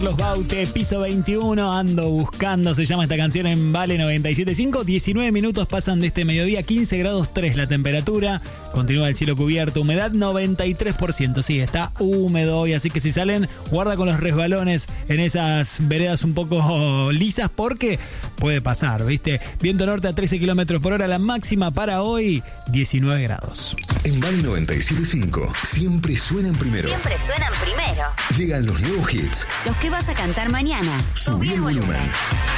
Carlos Baute, Piso 21, Ando Buscando, se llama esta canción en Vale 97.5. 19 minutos pasan de este mediodía, 15 grados 3 la temperatura. Continúa el cielo cubierto, humedad 93%. Sí, está húmedo hoy, así que si salen, guarda con los resbalones en esas veredas un poco lisas porque puede pasar, ¿viste? Viento norte a 13 kilómetros por hora, la máxima para hoy, 19 grados. En Vale 97.5, siempre suenan primero. Siempre suenan primero. Llegan los nuevos hits. Los que vas a cantar mañana. Subí el volumen.